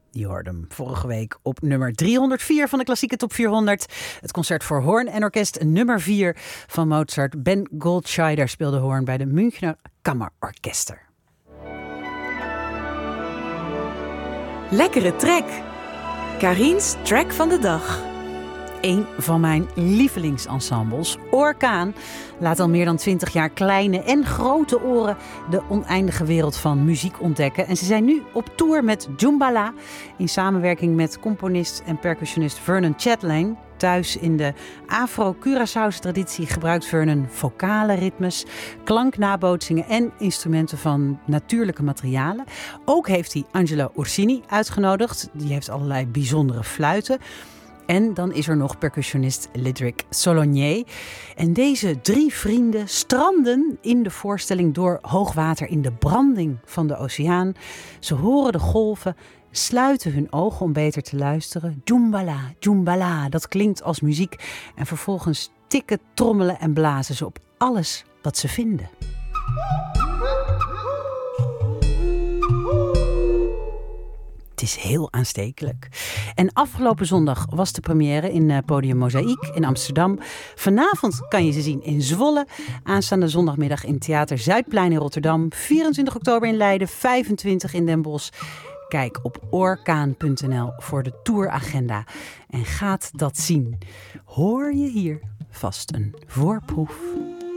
Je hoorde hem vorige week op nummer 304 van de klassieke top 400. Het concert voor hoorn en orkest nummer 4 van Mozart. Ben Goldscheider speelde hoorn bij de Münchner Kammerorchester. Lekkere track. Karin's track van de dag. Een van mijn lievelingsensembles, Orkaan, laat al meer dan 20 jaar kleine en grote oren de oneindige wereld van muziek ontdekken. En ze zijn nu op tour met Djumbala in samenwerking met componist en percussionist Vernon Chatelain. Thuis in de Afro-Curaçaose traditie gebruikt Vernon vocale ritmes, klanknabootsingen en instrumenten van natuurlijke materialen. Ook heeft hij Angelo Orsini uitgenodigd. Die heeft allerlei bijzondere fluiten. En dan is er nog percussionist Lidric Solonier. En deze 3 vrienden stranden in de voorstelling door hoogwater in de branding van de oceaan. Ze horen de golven, sluiten hun ogen om beter te luisteren. Djumbala, Djumbala, dat klinkt als muziek. En vervolgens tikken, trommelen en blazen ze op alles wat ze vinden. Het is heel aanstekelijk. En afgelopen zondag was de première in Podium Mozaïek in Amsterdam. Vanavond kan je ze zien in Zwolle. Aanstaande zondagmiddag in Theater Zuidplein in Rotterdam. 24 oktober in Leiden, 25 in Den Bosch. Kijk op orkaan.nl voor de touragenda. En gaat dat zien. Hoor je hier vast een voorproef?